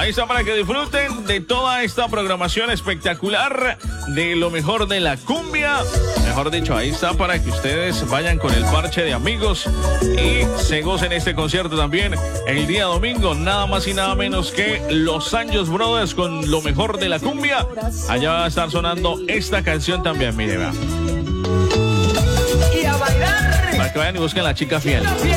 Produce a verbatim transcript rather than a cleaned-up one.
Ahí está para que disfruten de toda esta programación espectacular de lo mejor de la cumbia. Mejor dicho, ahí está para que ustedes vayan con el parche de amigos y se gocen este concierto también el día domingo. Nada más y nada menos que Los Anjos Brothers con lo mejor de la cumbia. Allá va a estar sonando esta canción también, mire, vea. Y a bailar. Para que vayan y busquen La Chica Fiel.